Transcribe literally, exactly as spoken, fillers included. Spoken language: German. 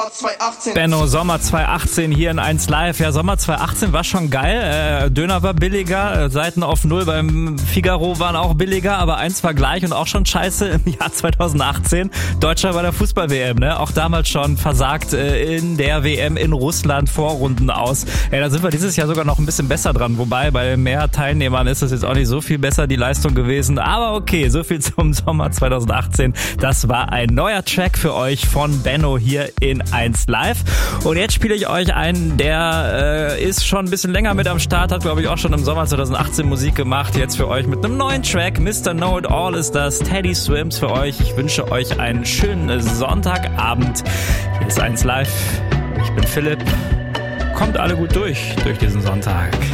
Benno, Sommer zweitausendachtzehn hier in eins Live. Ja, Sommer zweitausendachtzehn war schon geil. Äh, Döner war billiger, Seiten auf Null beim Figaro waren auch billiger, aber eins war gleich und auch schon scheiße im Jahr zweitausendachtzehn. Deutschland bei der Fußball-W M, ne? Auch damals schon versagt äh, in der W M in Russland, Vorrunden aus. Ja, da sind wir dieses Jahr sogar noch ein bisschen besser dran. Wobei, bei mehr Teilnehmern ist es jetzt auch nicht so viel besser, die Leistung gewesen. Aber okay, so viel zum Sommer zweitausendachtzehn. Das war ein neuer Track für euch von Benno hier in eins Live. Und jetzt spiele ich euch einen, der äh, ist schon ein bisschen länger mit am Start, hat glaube ich auch schon im Sommer zweitausendachtzehn Musik gemacht. Jetzt für euch mit einem neuen Track. Mister Know It All ist das. Teddy Swims für euch. Ich wünsche euch einen schönen Sonntagabend. Hier ist eins Live. Ich bin Philipp. Kommt alle gut durch, durch diesen Sonntag.